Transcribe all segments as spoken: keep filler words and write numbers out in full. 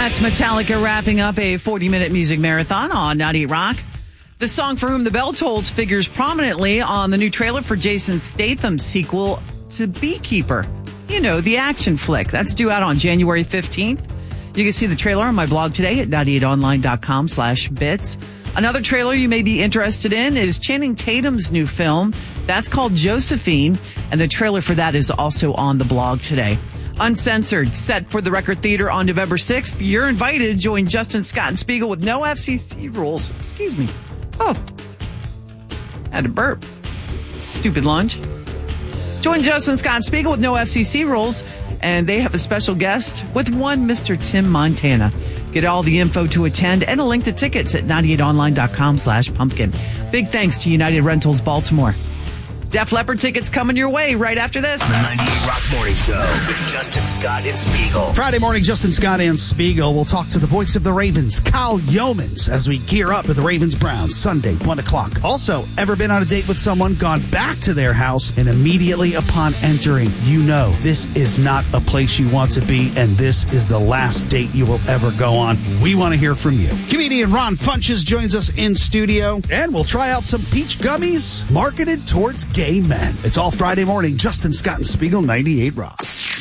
That's Metallica wrapping up a forty-minute music marathon on ninety-eight Rock. The song For Whom the Bell Tolls figures prominently on the new trailer for Jason Statham's sequel to Beekeeper. You know, the action flick. That's due out on January fifteenth. You can see the trailer on my blog today at ninety-eight online dot com slash bits. Another trailer you may be interested in is Channing Tatum's new film. That's called Josephine, and the trailer for that is also on the blog today. Uncensored, set for the Record Theater on November sixth. You're invited to join Justin Scott and Spiegel with no F C C rules. Excuse me. Oh, had to burp. Stupid lunch. Join Justin Scott and Spiegel with no F C C rules, and they have a special guest with one Mister Tim Montana. Get all the info to attend and a link to tickets at ninety-eight online dot com slash pumpkin. Big thanks to United Rentals Baltimore. Def Leppard tickets coming your way right after this. The ninety-eight Rock Morning Show with Justin Scott and Spiegel. Friday morning, Justin Scott and Spiegel. We'll talk to the voice of the Ravens, Kyle Yeomans, as we gear up for the Ravens-Browns Sunday, one o'clock. Also, ever been on a date with someone, gone back to their house, and immediately upon entering, you know this is not a place you want to be, and this is the last date you will ever go on. We want to hear from you. Comedian Ron Funches joins us in studio, and we'll try out some peach gummies marketed towards gay men. It's all Friday morning. Justin Scott and Spiegel, ninety-eight Rock.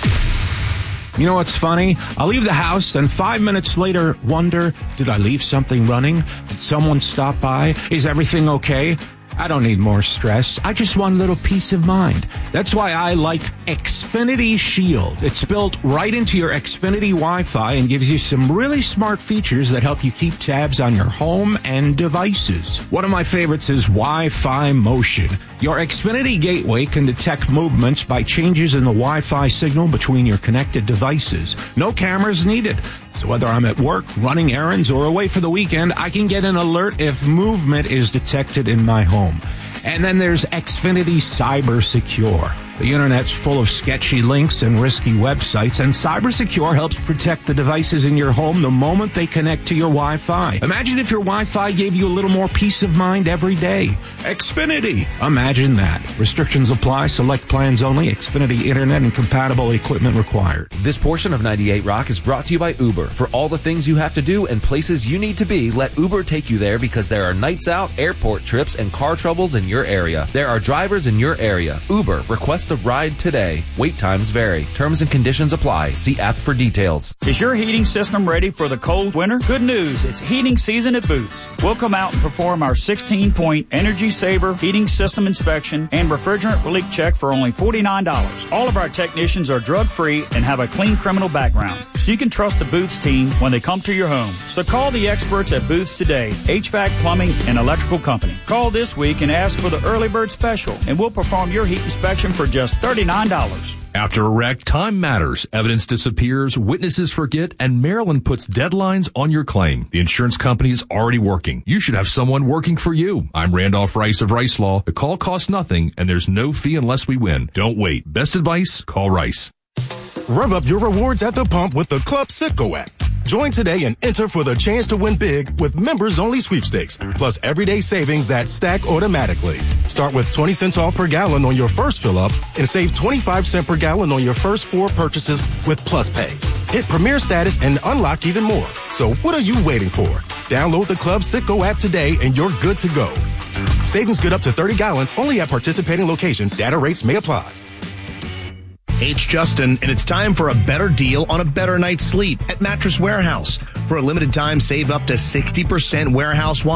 You know what's funny? I'll leave the house and five minutes later wonder, did I leave something running? Did someone stop by? Is everything okay? I don't need more stress. I just want a little peace of mind. That's why I like Xfinity Shield. It's built right into your Xfinity Wi-Fi and gives you some really smart features that help you keep tabs on your home and devices. One of my favorites is Wi-Fi Motion. Your Xfinity gateway can detect movements by changes in the Wi-Fi signal between your connected devices. No cameras needed. So whether I'm at work, running errands, or away for the weekend, I can get an alert if movement is detected in my home. And then there's Xfinity Cyber Secure. The internet's full of sketchy links and risky websites, and Cyber Secure helps protect the devices in your home the moment they connect to your Wi-Fi. Imagine if your Wi-Fi gave you a little more peace of mind every day. Xfinity. Imagine that. Restrictions apply. Select plans only. Xfinity Internet and compatible equipment required. This portion of ninety-eight Rock is brought to you by Uber. For all the things you have to do and places you need to be, let Uber take you there because there are nights out, airport trips, and car troubles in your area. There are drivers in your area. Uber. Request a ride today. Wait times vary. Terms and conditions apply. See app for details. Is your heating system ready for the cold winter? Good news. It's heating season at Boots. We'll come out and perform our sixteen-point Energy Saver heating system inspection and refrigerant leak check for only forty-nine dollars. All of our technicians are drug-free and have a clean criminal background, so you can trust the Boots team when they come to your home. So call the experts at Boots today, H V A C Plumbing and Electrical Company. Call this week and ask for the early bird special, and we'll perform your heat inspection for just thirty-nine dollars. After a wreck, time matters. Evidence disappears, witnesses forget, and Maryland puts deadlines on your claim. The insurance company is already working. You should have someone working for you. I'm Randolph Rice of Rice Law. The call costs nothing, and there's no fee unless we win. Don't wait. Best advice? Call Rice. Rev up your rewards at the pump with the Club Citgo app. Join today and enter for the chance to win big with members-only sweepstakes, plus everyday savings that stack automatically. Start with twenty cents off per gallon on your first fill-up and save twenty-five cents per gallon on your first four purchases with Plus Pay. Hit Premier status and unlock even more. So what are you waiting for? Download the Club Citgo app today and you're good to go. Savings good up to thirty gallons only at participating locations. Data rates may apply. Hey, it's Justin, and it's time for a better deal on a better night's sleep at Mattress Warehouse. For a limited time, save up to sixty percent warehouse-wide